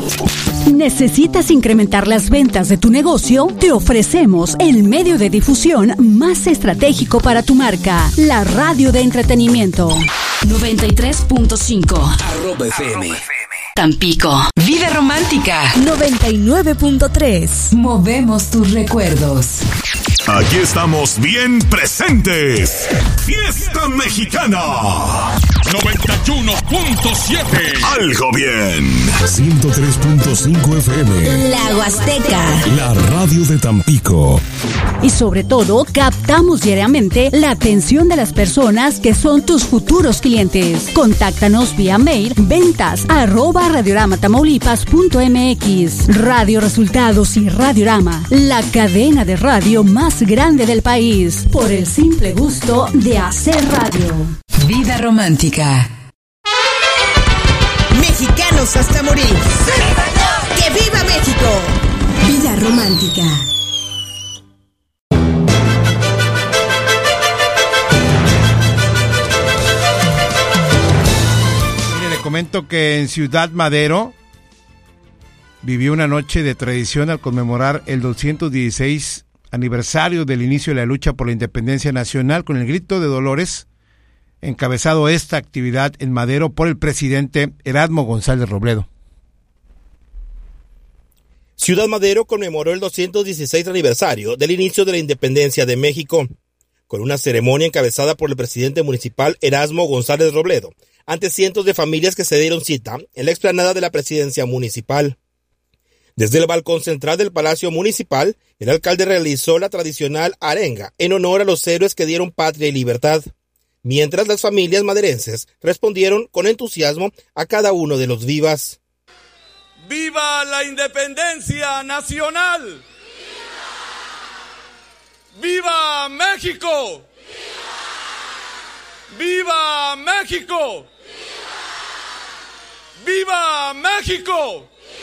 ¿Necesitas incrementar las ventas de tu negocio? Te ofrecemos el medio de difusión más estratégico para tu marca, la radio de entretenimiento. 93.5 @FM. Tampico. Vida romántica. 99.3. Movemos tus recuerdos. Aquí estamos bien presentes. Fiesta Mexicana 91.7. Algo bien. 103.5 FM. La Huasteca. La radio de Tampico. Y sobre todo, captamos diariamente la atención de las personas que son tus futuros clientes. Contáctanos vía mail ventas@radioramatamaullipas.mx. Radio Resultados y Radiorama, la cadena de radio más grande del país, por el simple gusto de hacer radio. Vida romántica. Mexicanos hasta morir. ¡Sí, señor! ¡Que viva México! Vida romántica. Mire, le comento que en Ciudad Madero vivió una noche de tradición al conmemorar el 216 aniversario del inicio de la lucha por la independencia nacional, con el grito de Dolores, encabezado esta actividad en Madero por el presidente Erasmo González Robledo. Ciudad Madero conmemoró el 216 aniversario del inicio de la independencia de México, con una ceremonia encabezada por el presidente municipal Erasmo González Robledo, ante cientos de familias que se dieron cita en la explanada de la presidencia municipal. Desde el balcón central del Palacio Municipal, el alcalde realizó la tradicional arenga en honor a los héroes que dieron patria y libertad, mientras las familias maderenses respondieron con entusiasmo a cada uno de los vivas. ¡Viva la independencia nacional! ¡Viva México! ¡Viva México! ¡Viva México!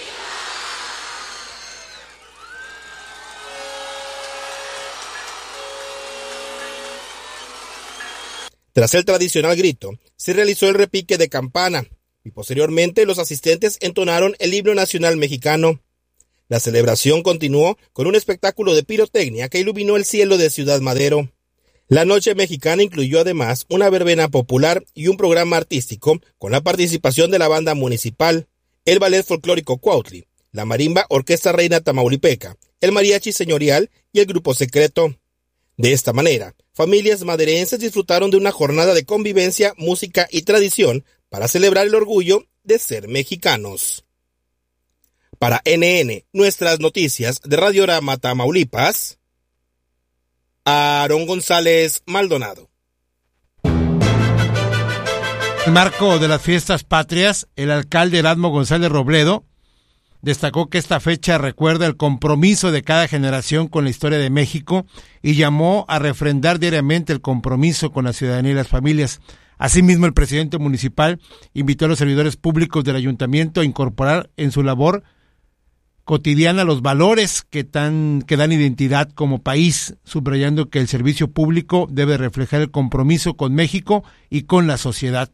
Tras el tradicional grito, se realizó el repique de campana y posteriormente los asistentes entonaron el himno nacional mexicano. La celebración continuó con un espectáculo de pirotecnia que iluminó el cielo de Ciudad Madero. La noche mexicana incluyó además una verbena popular y un programa artístico con la participación de la banda municipal, el ballet folclórico Cuautli, la marimba Orquesta Reina Tamaulipeca, el mariachi señorial y el grupo secreto. De esta manera, familias maderenses disfrutaron de una jornada de convivencia, música y tradición para celebrar el orgullo de ser mexicanos. Para NN, nuestras noticias de Radiorama Tamaulipas, Aarón González Maldonado. En el marco de las fiestas patrias, el alcalde Erasmo González Robledo destacó que esta fecha recuerda el compromiso de cada generación con la historia de México y llamó a refrendar diariamente el compromiso con la ciudadanía y las familias. Asimismo, el presidente municipal invitó a los servidores públicos del ayuntamiento a incorporar en su labor cotidiana los valores que dan identidad como país, subrayando que el servicio público debe reflejar el compromiso con México y con la sociedad.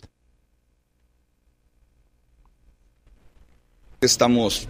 Estamos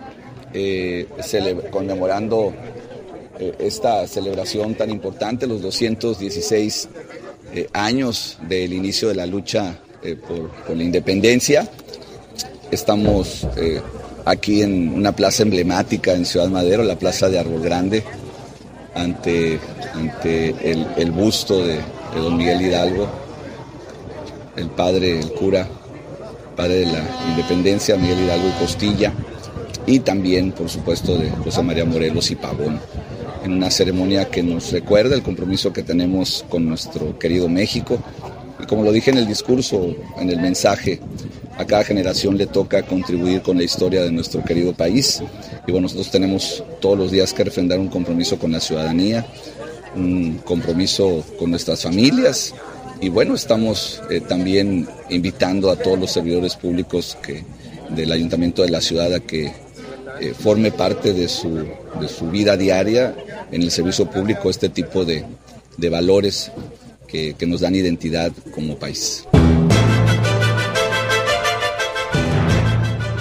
conmemorando esta celebración tan importante, los 216 años del inicio de la lucha por la independencia. Estamos aquí en una plaza emblemática en Ciudad Madero, la plaza de Árbol Grande, ante el busto de don Miguel Hidalgo, el padre, el cura, padre de la independencia, Miguel Hidalgo y Costilla, y también, por supuesto, de José María Morelos y Pavón, en una ceremonia que nos recuerda el compromiso que tenemos con nuestro querido México. Y como lo dije en el discurso, en el mensaje, a cada generación le toca contribuir con la historia de nuestro querido país. Y bueno, nosotros tenemos todos los días que refrendar un compromiso con la ciudadanía, un compromiso con nuestras familias. Y bueno, estamos también invitando a todos los servidores públicos del Ayuntamiento de la ciudad a que forme parte de su vida diaria en el servicio público este tipo de valores que nos dan identidad como país.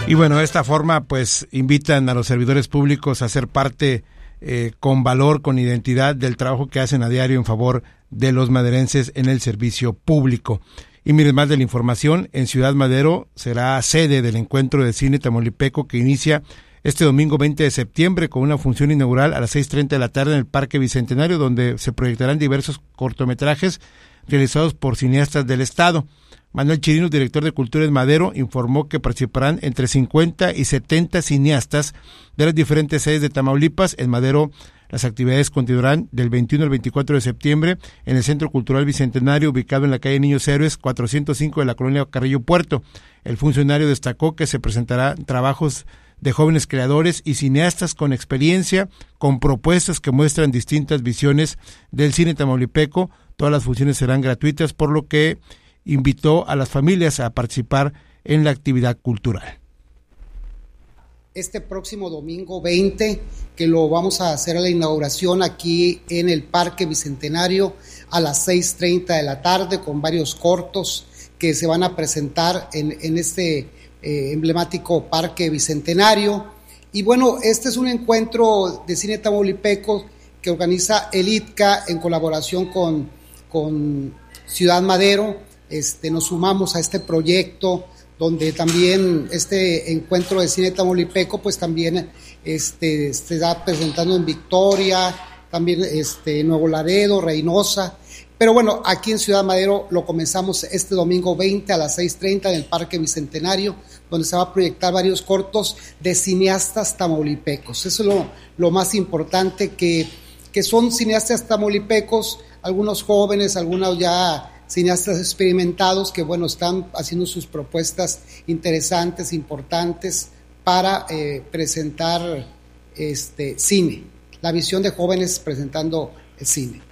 Y bueno, de esta forma pues invitan a los servidores públicos a ser parte con valor, con identidad del trabajo que hacen a diario en favor de los maderenses en el servicio público. Y miren más de la información, en Ciudad Madero será sede del encuentro de cine tamaulipeco que inicia este domingo 20 de septiembre con una función inaugural a las 6:30 de la tarde en el Parque Bicentenario, donde se proyectarán diversos cortometrajes realizados por cineastas del estado. Manuel Chirinos, director de Cultura en Madero, informó que participarán entre 50 y 70 cineastas de las diferentes sedes de Tamaulipas. En Madero, las actividades continuarán del 21 al 24 de septiembre en el Centro Cultural Bicentenario, ubicado en la calle Niños Héroes 405 de la colonia Carrillo Puerto. El funcionario destacó que se presentarán trabajos de jóvenes creadores y cineastas con experiencia, con propuestas que muestran distintas visiones del cine tamaulipeco. Todas las funciones serán gratuitas, por lo que invitó a las familias a participar en la actividad cultural. Este próximo domingo 20, que lo vamos a hacer a la inauguración aquí en el Parque Bicentenario a las 6:30 de la tarde, con varios cortos que se van a presentar en este emblemático Parque Bicentenario. Y bueno, este es un encuentro de cine tamaulipeco que organiza el ITCA en colaboración con Ciudad Madero. Nos sumamos a este proyecto donde también este encuentro de cine tamaulipeco pues también se está presentando en Victoria, también Nuevo Laredo, Reynosa, pero bueno, aquí en Ciudad Madero lo comenzamos este domingo 20 a las 6:30 en el Parque Bicentenario, donde se va a proyectar varios cortos de cineastas tamaulipecos. Eso es lo más importante, que son cineastas tamaulipecos, algunos jóvenes, algunos ya cineastas experimentados que bueno, están haciendo sus propuestas interesantes, importantes para presentar cine, la visión de jóvenes presentando el cine.